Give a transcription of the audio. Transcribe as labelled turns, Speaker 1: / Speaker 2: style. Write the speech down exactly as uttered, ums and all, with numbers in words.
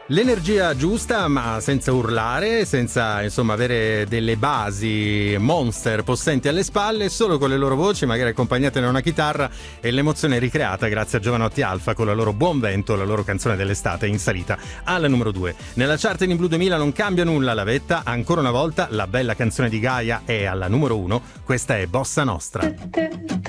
Speaker 1: L'energia giusta, ma senza urlare, senza insomma avere delle basi monster possenti alle spalle, solo con le loro voci, magari accompagnate da una chitarra, e l'emozione ricreata grazie a Giovanotti Alfa con la loro Buon Vento, la loro canzone dell'estate in salita alla numero due. Nella chart in Blu duemila non cambia nulla la vetta, ancora una volta la bella canzone di Gaia è alla numero uno, questa è Bossa Nostra.